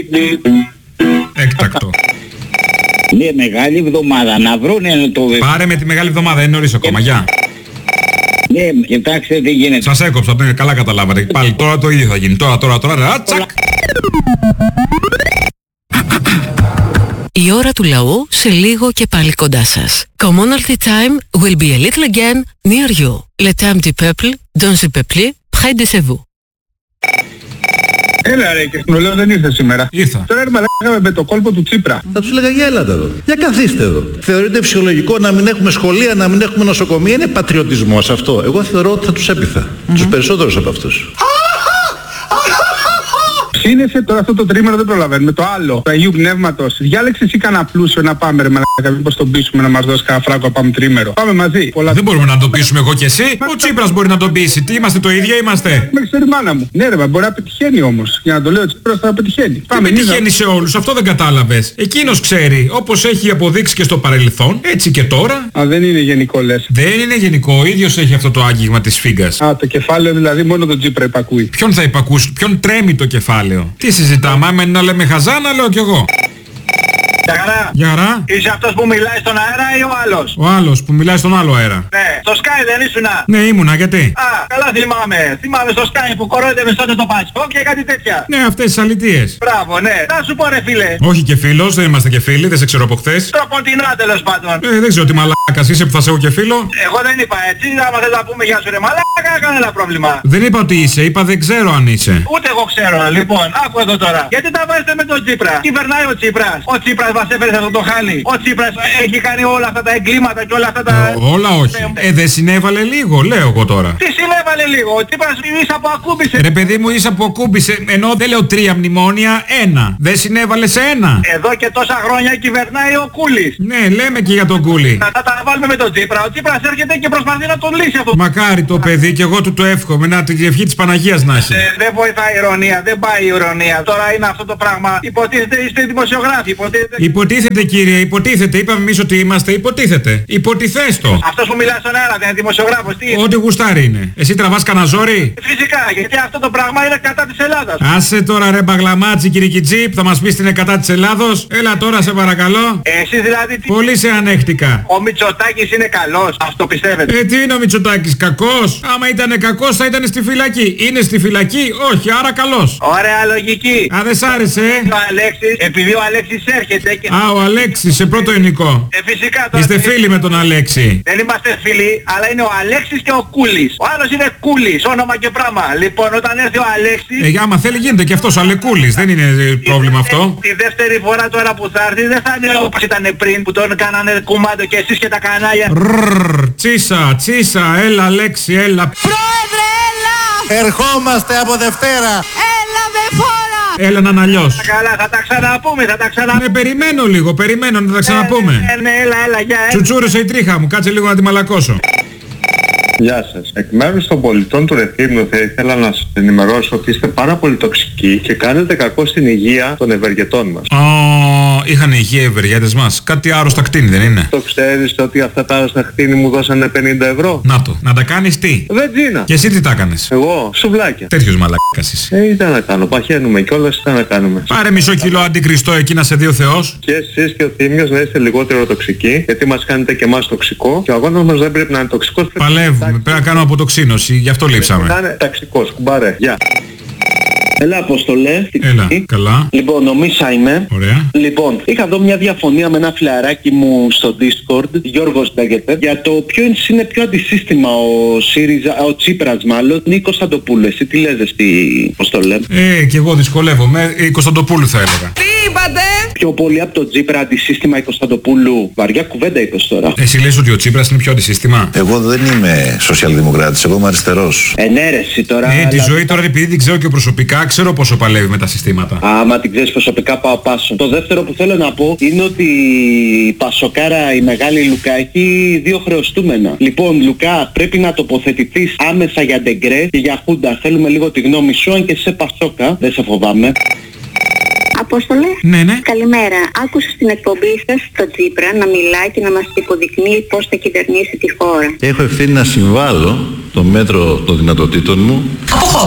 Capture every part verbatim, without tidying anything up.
Έκτακτο. Ναι, μεγάλη εβδομάδα, να βρούνε το... Πάρε με τη μεγάλη εβδομάδα, είναι νωρίς ακόμα, γεια. Ναι, κοιτάξτε τι γίνεται. Σας έκοψα, ναι, καλά καταλάβατε. Πάλι τώρα το ίδιο θα γίνει. Τώρα, τώρα, τώρα, τσακ. Η ώρα του λαού σε λίγο και πάλι κοντά σας. Commonalty time will be a little again near you. Le temps du peuple, dans le peuple, près de chez vous. Έλα ρε, και στην δεν ήρθε σήμερα. Ήρθα. Τώρα έρμα λέγαμε με το κόλπο του Τσίπρα. Θα τους έλεγα για έλατε εδώ. Για καθίστε εδώ. Θεωρείτε φυσιολογικό να μην έχουμε σχολεία, να μην έχουμε νοσοκομεία? Είναι πατριωτισμός αυτό? Εγώ θεωρώ ότι θα τους έπειθα. Mm-hmm. Τους περισσότερους από αυτούς. Σύνεσε τώρα αυτό το τρίμηνο, δεν προλαβαίνουμε. Το άλλο, του Αγίου Πνεύματος. Διάλεξε εσύ κανένα πλούσιο να πάμε ρε μαλάκα. Μήπως τον πείσουμε να μας δώσει κανένα φράγκο να πάμε τρίμερο. Πάμε μαζί. Πολλά... Δεν μπορούμε να το πείσουμε εγώ και εσύ. Ο Τσίπρας μπορεί να τον πείσει. Τι είμαστε το ίδιο είμαστε. Με ξέρει μάνα μου. Ναι ρε, μα μπορεί να πετυχαίνει όμως. Για να το λέω, ο Τσίπρας θα πετυχαίνει. Τι πάμε, πετυχαίνει σε όλους, αυτό δεν κατάλαβες. Εκείνος ξέρει. Όπως έχει αποδείξει και στο παρελθόν, έτσι και τώρα. Α, δεν είναι γενικό λες. Δεν είναι γενικό. Ο ίδιος έχει αυτό το άγγιγμα της φίγκας. Α, το κεφάλαιο δηλαδή μόνο τον Τσίπρα υπακούει. Ποιον θα υπακούσει, ποιον τρέμει το κεφάλαιο. Τι συζητάμε, άμα είναι να λέμε χαζά, να λέω κι εγώ. Γεια χαρά. Γεια χαρά. Είσαι αυτός που μιλάει στον αέρα ή ο άλλος? Ο άλλος που μιλάει στον άλλο αέρα. Ναι. Στο Sky δεν ήσουνα? Ναι, ήμουνα, γιατί? Α, καλά θυμάμαι. Θυμάμαι στο Sky που κορόιδευες τότε το Πασχό και κάτι τέτοια. Ναι, αυτές τις αλητίες. Μπράβο, ναι. Να σου πω ρε φίλε. Όχι και φίλος, δεν είμαστε και φίλοι, δεν σε ξέρω από χθες. Τροποντινά τέλος πάντων. Ε, δεν ξέρω τι μαλάκας είσαι που θα σε έχω και φίλο. Εγώ δεν είπα έτσι. Άμα θες να πούμε γεια σου ρε μαλάκα, κανένα πρόβλημα. Δεν είπα ότι είσαι, είπα δεν ξέρω αν είσαι. Ούτε εγώ ξέρω. Λοιπόν, άκου εδώ τώρα. Γιατί τα βάζετε με τον Τσίπρα? Κυβερνάει ο Τσίπρας. Ο Τσίπρας μας έφερε αυτό το χάλι. Ο Τσίπρας έχει κάνει όλα αυτά τα εγκλήματα και όλα αυτά τα... Ό, όλα όχι. Ε, δεν συνέβαλε λίγο, λέω εγώ τώρα. Τι συνέβαλε λίγο? Ο Τσίπρας ίσα που ακούμπησε. Ρε παιδί μου, ίσα που ακούμπησε. Ενώ δεν λέω τρία μνημόνια, ένα. Δεν συνέβαλε σε ένα. Εδώ και τόσα χρόνια κυβερνάει ο Κούλης. Ναι, λέμε και για τον Κούλη. Να τα, τα βάλουμε με τον Τσίπρα. Ο Τσίπρας έρχεται και προσπαθεί να τον λύσει αυτό. Μακάρι το παιδί και εγώ του το εύχομαι. Να την ευχή της Παναγίας να έχει. Ε, δεν βοηθάει η ηρωνία, δεν πάει η ηρωνία. Τώρα είναι αυτό το πράγμα. Υποτίθεται είστε δημοσιογράφοι. Υποτίθεται, υποτίθεται κύριε, υποτίθεται. Είπαμε εμείς ότι είμαστε, υποτίθεται. Υποτιθέστο. Αυτός που μιλάει στον αέρα δεν είναι δημοσιογράφος, τι είναι? Ό,τι γουστάρι είναι. Εσύ τραβάς κανένα ζόρι? Φυσικά, γιατί αυτό το πράγμα είναι κατά της Ελλάδας. Άσε τώρα ρε μπαγλαμάτσι κυρικιτζίπ, θα μας πεις την είναι κατά της Ελλάδος. Έλα τώρα σε παρακαλώ. Εσείς δηλαδή τι... Πολύ σε ανέχτηκα. Ο Μητσοτάκης είναι καλός, αυτό πιστεύετε? Ε, τι είναι ο Μητσοτάκης, κακός? Άμα ήταν κακός θα ήταν στη φυλακή. Είναι στη φυλακή, όχι, άρα καλός. Ωραία λογική. Α, δεν σ' άρεσε, ε? Ο Αλέξης, επειδή ο Αλέξης έρχεται και... Α, ο Αλέξης, σε πρώτο ενικό. Ε, φυσικά τώρα... Είστε φίλοι με τον Αλέξη? Δεν είμαστε φίλοι, αλλά είναι ο Αλέξης και ο Κούλης. Ο άλλος είναι Κούλης, όνομα και πράγμα. Λοιπόν, όταν έρθει ο Αλέξης... Ε, άμα θέλει γίνεται και αυτός Αλεκούλης, δεν είναι πρόβλημα αυτό. Τη δεύτερη φορά τώρα που θα έρθει δεν θα είναι όπως ήταν πριν που τον κάνανε κουμάντο και εσείς και τα κανάλια. Ρρρρ, τσίσα, τσίσα, έλα Αλέξη, έλα. Πρόεδρε, έλα! Ερχόμαστε από Δευτέρα. Έλα με φόρα! Έλα να είναι αλλιώς. Καλά, θα τα ξαναπούμε, θα τα ξαναπούμε. Ναι, περιμένω λίγο, περιμένω να τα ξαναπούμε. Ναι, ναι, έλα, έλα, για έλα. Τσουτσούρεσε η τρίχα μου, κάτσε λίγο να τη μαλακώσω. Γεια σας. Εκ μέρους των πολιτών του Ρεθύμνου θα ήθελα να σας ενημερώσω ότι είστε πάρα πολύ τοξικοί και κάνετε κακό στην υγεία των ευεργετών μας. Oh, είχαν υγεία οι ευεργέτες μας. Κάτι άρρωστα κτίνη δεν είναι? Το ξέρεις ότι αυτά τα άρρωστα κτίνη μου δώσανε πενήντα ευρώ? Να το. Να τα κάνεις τι? Βενζίνα. Και εσύ τι τα έκανες? Εγώ, σουβλάκια. Τέτοιος μαλακάς είσαι. Ε, τι να κάνω, παχαίνουμε κιόλας, τι να κάνουμε. Πάρε μισό κιλό αντικριστό εκεί να σε δει ο Θεός. Και εσείς και ο Θήμιος να είστε λιγότερο τοξικοί, γιατί μας κάνετε και εμάς τοξικό και ο αγώνας μας δεν πρέπει να είναι τοξικός. Παλεύουμε, πρέπει να κάνουμε αποτοξίνωση, γι' αυτό λείψαμε. Να είναι ταξικός, κουμπάρε, γεια. Έλα Αποστολέ. Έλα, καλά. Λοιπόν, ο Μίσα είμαι. Ωραία. Λοιπόν, είχα εδώ μια διαφωνία με ένα φιλαράκι μου στο Discord, Γιώργος λέγεται, για το ποιο είναι πιο αντισύστημα ο ΣΥΡΙΖΑ, ο Τσίπρας μάλλον, ή Κωνσταντοπούλου. Εσύ τι λες εσύ, Αποστολέ? Ε, και εγώ δυσκολεύομαι. Η Κωνσταντοπούλου θα έλεγα. Τι είπατε? Πιο πολύ από το Τσίπρα αντισύστημα η Κωνσταντοπούλου. Βαριά κουβέντα είπες τώρα. Εσύ λες ότι ο Τσίπρας είναι πιο αντισύστημα? Εγώ δεν είμαι σοσιαλδημοκράτης, εγώ είμαι αριστερός. Ενέρεση τώρα. Ε, τη αλλά... ζωή τώρα επειδή την ξέρω και προσωπικά, ξέρω πόσο παλεύει με τα συστήματα. Άμα την ξέρεις προσωπικά πάω πάσο. Το δεύτερο που θέλω να πω είναι ότι η Πασοκάρα, η μεγάλη Λουκά, έχει δύο χρεωστούμενα. Λοιπόν, Λουκά, πρέπει να τοποθετηθείς άμεσα για Ντεγκρέ και για Χούντα. Θέλουμε λίγο τη γνώμη σου, αν και σε Πασόκα, δεν σε φοβάμαι. Απόστολε. Ναι, ναι. Καλημέρα. Άκουσα στην εκπομπή σας το Τσίπρα να μιλάει και να μας υποδεικνύει πώς θα κυβερνήσει τη χώρα. Έχω ευθύνη να συμβάλλω το μέτρο των δυνατοτήτων μου. Από χόμπι.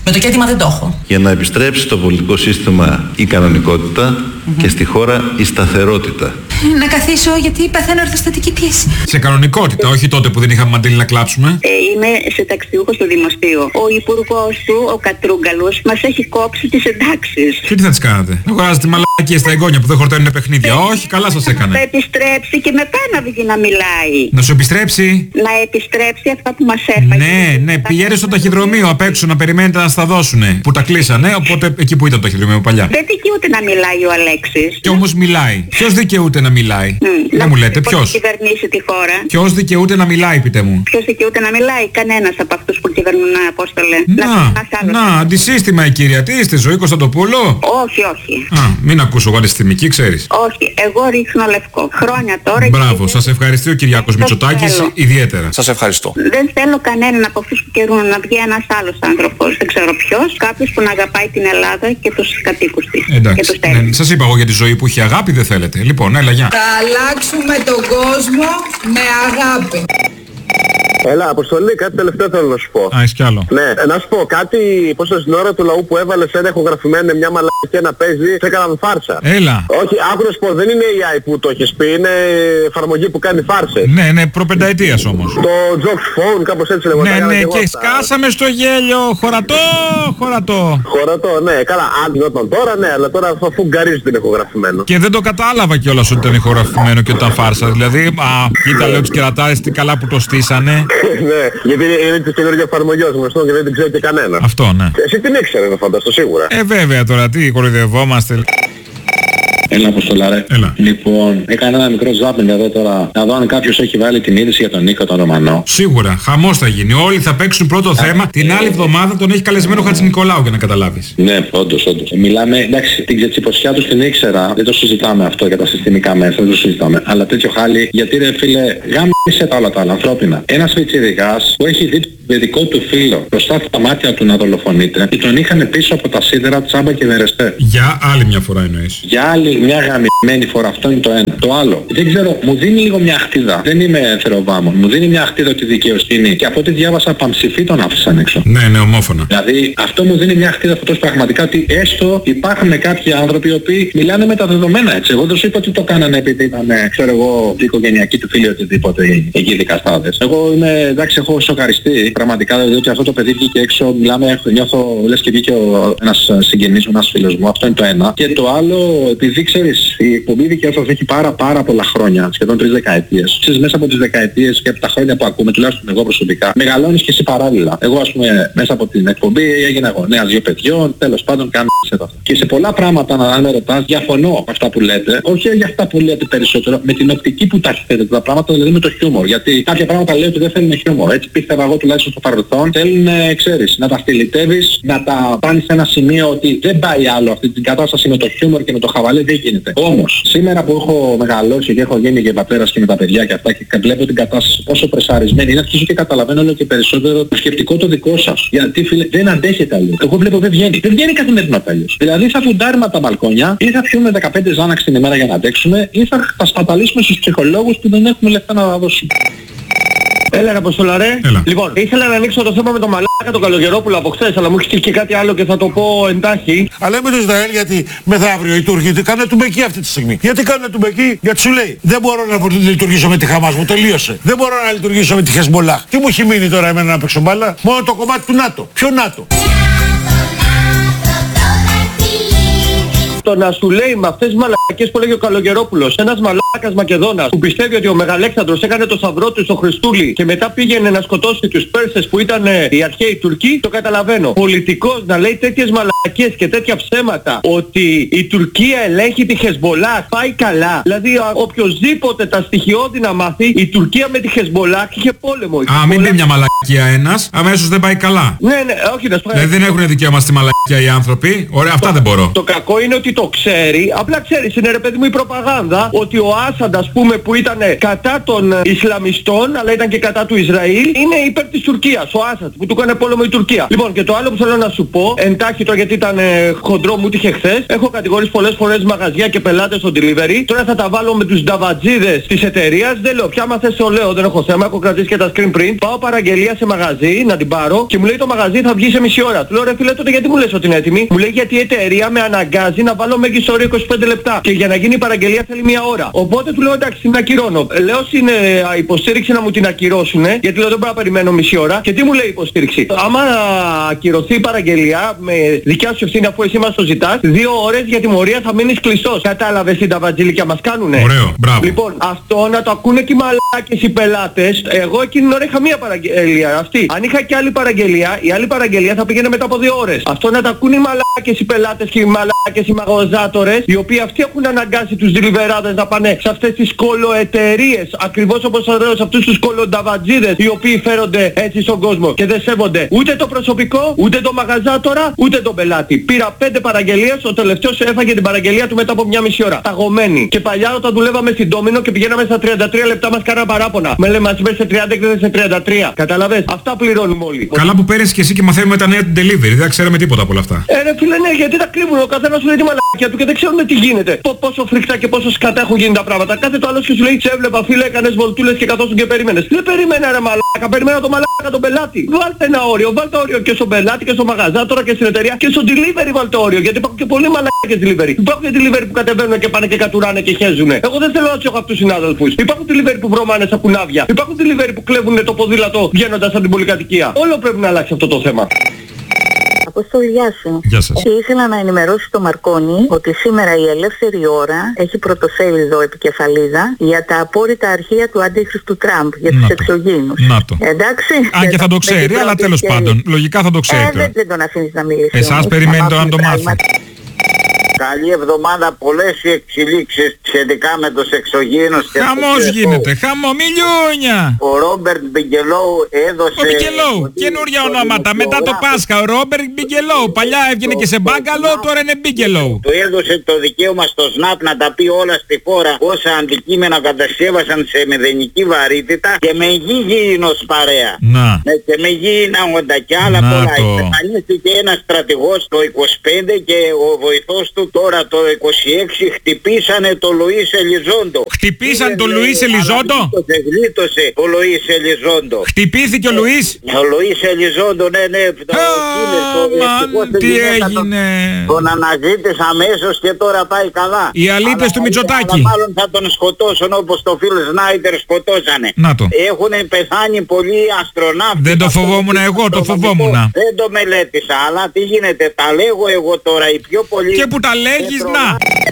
Με το κέντημα δεν το έχω. Για να επιστρέψει στο πολιτικό σύστημα η κανονικότητα mm-hmm. και στη χώρα η σταθερότητα. Να καθίσω γιατί παθαίνω ορθοστατική πίεση. Σε κανονικότητα, όχι τότε που δεν είχαμε μαντήλι να κλάψουμε. Ε, είμαι σε ταξιούχο στο Δημοστείο. Ο υπουργός του, ο Κατρούγκαλος, μας έχει κόψει τις εντάξεις. Και τι θα τις κάνατε? Αγοράζετε μαλακίες στα εγγόνια που δεν χορταίνουν παιχνίδια. Ε, όχι, καλά σας έκανε. Θα επιστρέψει και μετά να βγει να μιλάει. Να σου επιστρέψει. Να επιστρέψει αυτά που μας έφαγε. Ναι, ναι, πηγαίνετε στο ταχυδρομείο απ' έξω να περιμένετε να στα δώσουνε. Που τα κλείσανε, οπότε εκεί που ήταν το ταχυδρομείο παλιά. Δεν δικαιούται να μιλάει ο Αλέξης. Και όμως μιλάει. Ποιος δικαιούται να μιλάει? Mm, δεν μου λέτε, ποιος? Κυβερνήσει τη χώρα. Ποιος δικαιούται να μιλάει, πείτε μου? Ποιος δικαιούται να μιλάει? Κανένας από αυτούς που κυβερνούν, Απόστολε. Να, να, να, αντισύστημα η κυρία. Τι είστε, Ζωή Κωνσταντοπούλου? Όχι, όχι. Α, μην ακούσω εγώ αντισυστημική, ξέρεις. Όχι, εγώ ρίχνω λευκό. Χρόνια τώρα. Μπράβο, και... σας ευχαριστεί ο Κυριάκος Μητσοτάκης ιδιαίτερα. Σας ευχαριστώ. Δεν θέλω κανέναν από αυτούς που καιρούν να βγει ένας άλλος άνθρωπος. Δεν ξέρω ποιος. Κάποιος που να αγαπάει την Ελλάδα και τους κατοίκους της. Εντάξει. Ναι, σας είπα εγώ για τη Ζωή που έχει αγάπη, δεν θέλετε. Λοιπόν, έλα, γεια. Θα αλλάξουμε τον κόσμο με αγάπη. Έλα, Αποστολή, κάτι τελευταίο θέλω να σου πω. Α, κι άλλο. Ναι, να σου πω κάτι, πώς στην ώρα του λαού που έβαλες ένα ηχογραφημένο, μια μαλακία να παίζει, σε έκαναν φάρσα. Έλα. Όχι, άκου να σου πω, δεν είναι η άι που το έχεις πει, είναι εφαρμογή που κάνει φάρσες. Ναι, ναι, προπενταετίας όμως. Το Jokes Phone, κάπως έτσι λέγονταν. Ναι, ναι, και, και σκάσαμε στο γέλιο, χωρατό, χωρατό. Χωρατό, ναι, καλά, αν γινόταν τώρα, ναι, αλλά τώρα αφού γκαρίζει την ηχογραφημένο. Και δεν το κατάλαβα κιόλας ότι ήταν ηχογραφημένο και όταν φάρσα. Δηλαδή, α, κοίτα λέω τους κερατάρες τι καλά που το στήσανε. Ναι, γιατί είναι της καινούργια εφαρμογής γνωστό και δεν την ξέρει και κανένα. Αυτό, ναι. Εσύ την ήξερε, να φανταστώ σίγουρα. Ε, βέβαια τώρα, τι κοροϊδευόμαστε. Έλα, Αποστολάρε. Έλα. Λοιπόν, έκανα ένα μικρό ζάπινγκ εδώ τώρα. Να δω αν κάποιος έχει βάλει την είδηση για τον Νίκο τον Ρωμανό. Σίγουρα. Χαμός θα γίνει. Όλοι θα παίξουν πρώτο θέμα. Την άλλη εβδομάδα τον έχει καλεσμένο Χατζηνικολάου για να καταλάβεις. Ναι, όντως, όντως. Μιλάμε, εντάξει, την ξετσιποσιά του την ήξερα. Δεν το συζητάμε αυτό για τα συστημικά μέσα. Δεν το συζητάμε. Αλλά τέτοιο χάλι, γιατί ρε φίλε, γάμισε τα όλα τα άλλα ανθρώπινα. Ένας πιτσιρικάς που έχει δει το παιδικό του φίλο μπροστά στα μάτια του να δολοφονείται και τον είχαν πίσω από τα σίδερα Τσάμπα και Βερεστέ. Για άλλη μια φορά εννοείς. Για άλλη μια γαμημένη φορά. Αυτό είναι το ένα. Το άλλο, δεν ξέρω, μου δίνει λίγο μια αχτίδα. Δεν είμαι θεροβάμων. Μου δίνει μια αχτίδα τη δικαιοσύνη και από ό,τι διάβασα παμψηφί τον άφησαν έξω. Ναι, ναι, ομόφωνα. Δηλαδή αυτό μου δίνει μια αχτίδα φωτός πραγματικά ότι έστω υπάρχουν κάποιοι άνθρωποι οι οποίοι μιλάνε με τα δεδομένα έτσι. Εγώ δεν σου είπα ότι το κάνανε επειδή ήταν, ξέρω εγώ, η οικογενειακή του φίλη οτιδήποτε εκεί δικαστάδες. Εγώ είμαι, εντάξει, έχω σοκαριστεί πραγματικά διότι αυτό το παιδί βγήκε έξω, μιλάμε, νιώθω λες και βγήκε ένας συγγενής μου, ένας φίλος μου. Αυτό είναι το ένα. Και το άλλο, επειδή ξέρεις, η εκπομπή δικαιώσεως έχει πάρα πάρα πολλά χρόνια, σχεδόν τρεις δεκαετίες. Ξέρεις, μέσα από τις δεκαετίες και από τα χρόνια που ακούμε, τουλάχιστον εγώ προσωπικά, μεγαλώνεις και εσύ παράλληλα. Εγώ ας πούμε μέσα από την εκπομπή έγινα γονέας δύο παιδιών, τέλος πάντων κάνω σε αυτό. Και σε πολλά πράγματα, αν με ρωτάς, διαφωνώ με αυτά που λέτε. Όχι για αυτά που λέτε περισσότερο, με την οπτική που τα έχετε τα πράγματα, δηλαδή με το χιούμορ. Γιατί κάποια πράγματα λέω ότι δεν θέλουν χιούμορ. Έτσι πίστευα εγώ τουλάχιστον στο παρελθόν. Θέλουν, ξέρεις, να τα στυλιτεύεις, να τα πάνεις σε ένα σημείο ότι δεν πάει άλλο αυτή την κατάσταση με το χιούμορ και με το χαβαλέ δεν γίνεται. Όμως, σήμερα που έχω μεγαλώσει και έχω γίνει και πατέρας και με τα παιδιά και αυτά και βλέπω την κατάσταση πόσο πρεσαρισμένη είναι, αρχίζω και καταλαβαίνω όλο και περισσότερο το σκεπτικό το δικό σας. Γιατί φίλε, δεν αντέχετε αλλιώς. Εγώ βλέπω δεν βγαίνει. Δεν βγαίνει καθημερινά αλλιώς. Δηλαδή θα φουντάρουμε τα μπαλκόνια ή θα πιούμε δεκαπέντε ζάναξ την ημέρα για να αντέξουμε ή θα τα σπαταλήσουμε στους ψυχολόγους που δεν έχουμε λεφτά να δώσουμε. Έλα ρε Αποστολαρέ. Έλα. Λοιπόν, ήθελα να ανοίξω το θέμα με το μαλάκα τον Καλογερόπουλο από χθες, αλλά μου έχει στείλει και κάτι άλλο και θα το πω εντάχει. Αλλά με το Ισραήλ γιατί μεθαύριο οι Τούρκοι κάνουν τουμπεκί αυτή τη στιγμή. Γιατί κάνουν τουμπεκί, γιατί σου λέει δεν μπορώ να λειτουργήσω με τη Χαμάς, μου τελείωσε. Δεν μπορώ να λειτουργήσω με τη Χεσμολάχ. Τι μου έχει μείνει τώρα εμένα να παίξω μπάλα? Μόνο το κομμάτι του ΝΑΤΟ. Ποιο ΝΑΤΟ? Το να σου λέει με αυτές τις μαλακές που λέγει ο Καλογερόπουλος, ένας μαλάκας Μακεδόνας που πιστεύει ότι ο Μεγαλέξανδρος έκανε το σταυρό του στο Χριστούλη και μετά πήγαινε να σκοτώσει τους Πέρσες που ήταν οι αρχαίοι Τουρκοί, το καταλαβαίνω. Πολιτικός να λέει τέτοιες μαλακές και τέτοια ψέματα ότι η Τουρκία ελέγχει τη Χεσμολάχ, πάει καλά. Δηλαδή οποιοσδήποτε τα στοιχειώδη να μάθει, η Τουρκία με τη Χεσμολάχ είχε πόλεμο. Α, μην πει μια μαλακία ένας, αμέσως δεν πάει καλά. Ναι, ναι, όχι να σου πω. Δηλαδή δεν έχουν δικαίωμα στη μαλακία οι άνθρωποι. Ωραία, αυτά δεν μπορώ. Το κακό είναι ότι το ξέρει, απλά ξέρει, είναι ρε παιδί μου η προπαγάνδα ότι ο Άσαντ, ας πούμε, που ήταν κατά των Ισλαμιστών αλλά ήταν και κατά του Ισραήλ, είναι υπέρ της Τουρκίας. Ο Άσαντ που του έκανε πόλεμο η Τουρκία. Λοιπόν, και το άλλο που θέλω να σου πω, εντάχει το γιατί ήταν ε, χοντρό μου, είχε χθες. Έχω κατηγορήσει πολλές φορές μαγαζιά και πελάτες στο delivery. Τώρα θα τα βάλω με τους νταβατζίδες της εταιρείας. Δεν λέω, πια άμα θες το λέω, δεν έχω θέμα. Έχω κρατήσει και τα screen print. Πάω παραγγελία σε μαγαζί να την πάρω και μου λέει το μαγαζί θα βγει σε μισή ώρα. Του λέω ρε φίλε, τότε γιατί μου λες ότι είναι έτοιμη? Μου λέει γιατί η εταιρεία με αναγκάζει να βάλω μέγιστο όριο είκοσι πέντε λεπτά. Και για να γίνει η παραγγελία θέλει μία ώρα. Οπότε του λέω εντάξει, την ακυρώνω. Λέω στην ε, υποστήριξη να μου την ακυρώσουνε, γιατί λέω δεν μπορώ να περιμένω μισή ώρα. Και τι μου λέει η υποστήριξη? Άμα ακυρωθεί η παραγγελία με δικιά σου ευθύνη αφού εσύ μας το ζητάς, δύο ώρες για τιμωρία θα μείνεις κλειστός. Κατάλαβες τι τα βατζιλίκια μας κάνουνε? Ωραίο, μπράβο. Λοιπόν, αυτό να το ακούνε και οι μαλάκες οι πελάτες. Εγώ εκείνη την ώρα είχα μία παραγγελία αυτή. Αν είχα και άλλη παραγγελία, η άλλη παραγγελία θα πήγαινε μετά από δύο ώρες. Αυτό να το ακούνε οι μαλάκες οι πελάτες και οι μαλάκες οι μαγαζάτορες, οι οποίοι αυτοί έχουν αναγκάσει τους deliverάδες να πάνε σε αυτές τις κολοεταιρείες. Ακριβώς όπως θα λέω σε αυτούς τους κολονταβατζίδες οι οποίοι φέρονται έτσι στον κόσμο και δεν σέβονται ούτε το προσωπικό, ούτε το μαγαζάτορα, ούτε τον πελάτη. Πήρα πέντε παραγγελίες, ο τελευταίος έφαγε την παραγγελία του μετά από μια μισή ώρα. Ταγωμένη. Και παλιά όταν δουλεύαμε στην Ντόμινο και πηγαίναμε στα τριάντα τρία λεπτά μας κάναν παράπονα. Με λέμε μας είπες σε τριάντα και σε τριάντα τρία. Καταλαβες? Αυτά πληρώνουμε όλοι. Καλά που παίρνεις και εσύ και μαθαίνουμε τα νέα του delivery. Δεν ξέρουμε τίποτα από όλα αυτά. Ε, ρε φίλε, ναι, γιατί τα κρύβουν. Ο καθένας σου λέει τη μαλακιά του και δεν ξέρουμε τι γίνεται. Π- πόσο φρικτά και πόσο σκατά έχουν γίνει τα πράγματα. Κάθε το άλλο και σου λέει σε έβλεπα φίλε, έκανες βολτούλες και καθόσουν και περίμενες. Δεν περίμενα ρε μαλάκα, περίμενα το μαλάκα τον πελάτη. Βάλτε ένα όριο, βάλτε όριο και στον πελάτη και στο μαγαζάτορα και στην εταιρεία και στο delivery βάλτε όριο. Γιατί υπάρχουν και πολλοί μαλάκες delivery. Υπάρχουν και delivery που κατεβαίνουν και πάνε και κατουράνε και χέζουνε. Εγώ δεν θέλω να τους έχω αυτούς τους συνάδελφους. Υπάρχουν delivery που βρωμάνε σαν κουνάβια. Υπάρχουν delivery που κλέβουν το ποδήλατο βγαίνοντας από την πολυκατοικία. Όλο πρέπει να αλλάξει αυτό το θέμα. Αποστόλη, γεια σου. Γεια σας. Και ήθελα να ενημερώσει το Μαρκόνι ότι σήμερα η Ελεύθερη Ώρα έχει πρωτοσέλιδο επικεφαλίδα για τα απόρριτα αρχεία του αντίχριστου Τραμπ για τους εξωγήινους. Να το. Εντάξει. Αν και θα το ξέρει, αλλά τέλος πάντων. Λογικά θα το ξέρει. Ε, δεν, δεν τον αφήνεις να μιλήσει. Εσάς περιμένει τώρα να το μάθει. Καλή εβδομάδα, πολλές εξελίξεις σχετικά με τους εξωγήινους και χαμός γίνεται, χαμό, μιλιούνια. Ο Ρόμπερτ Μπιγκελόου έδωσε... Ο Μπιγκελόου, καινούρια ονόματα, μετά το Πάσχα, ο Ρόμπερτ Μπιγκελόου. Παλιά έβγαινε και σε μπάγκαλο, τώρα είναι Μπιγκελόου. Του έδωσε το δικαίωμα στο ΣΝΑΠ να τα πει όλα στη χώρα όσα αντικείμενα κατασκεύασαν σε μηδενική βαρύτητα και με γηγίνος παρέα. Να. Με, και με γήινα όντα και άλλα να πολλά. Το. Εμφανίστηκε ένας στρατηγός το είκοσι πέντε και ο βοηθός του τώρα το είκοσι έξι χτυπήσανε το Λουίς Ελιζόντο. Χτυπήσανε το Λουίς Ελιζόντο. Γλίτωσε ο Λουίς Ελιζόντο. Χτυπήθηκε ο Λουίς. Ο Λουίς Ελιζόντο, ναι, ναι. Αμάν, τι έγινε. Τον αναζήτησα αμέσως και τώρα πάει καλά. Οι αλήτες του Μητσοτάκη. Μάλλον θα τον σκοτώσουν όπως το Φιλ Σνάιντερ σκοτώσανε. Να το. Έχουν πεθάνει πολλοί αστροναύτες. Δεν το φοβόμουν εγώ, το φοβόμουν. Δεν το μελέτησα, αλλά τι γίνεται, τα λέγω εγώ τώρα, οι πιο πολλοί... Και που τα λέγεις, να!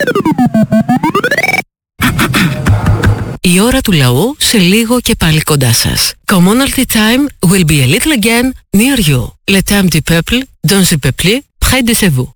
Η ώρα του λαού σε λίγο και πάλι κοντά σας. Commonalty time will be a little again near you. Le temps du peuple, dans le peuple, près de vous.